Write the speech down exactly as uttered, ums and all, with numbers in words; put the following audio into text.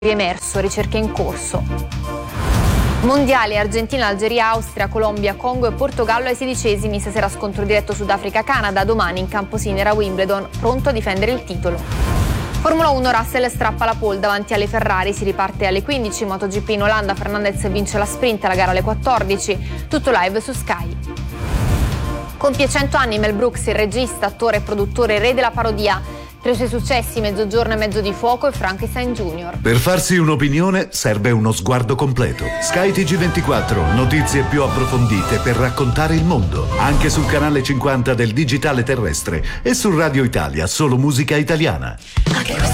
riemerso, ricerche in corso. Mondiali: Argentina, Algeria, Austria, Colombia, Congo e Portogallo ai sedicesimi. Stasera scontro diretto Sudafrica-Canada. Domani in campo Sinera Wimbledon, pronto a difendere il titolo. Formula uno: Russell strappa la pole davanti alle Ferrari, si riparte alle quindici. MotoGP in Olanda, Fernandez vince la sprint, la gara alle quattordici. Tutto live su Sky. Compie cento anni Mel Brooks, il regista, attore e produttore, re della parodia. Tra i suoi successi Mezzogiorno e Mezzo di Fuoco e Frankenstein Junior. Per farsi un'opinione serve uno sguardo completo. Sky T G ventiquattro, notizie più approfondite per raccontare il mondo. Anche sul canale cinquanta del digitale terrestre e su Radio Italia, solo musica italiana.